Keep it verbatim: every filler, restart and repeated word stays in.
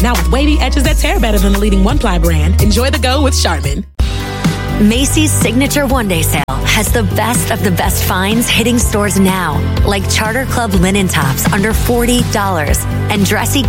Now with wavy edges that tear better than the leading one-ply brand, enjoy the go with Charmin. Macy's Signature One Day Sale has the best of the best finds hitting stores now, like Charter Club linen tops under forty dollars and dressy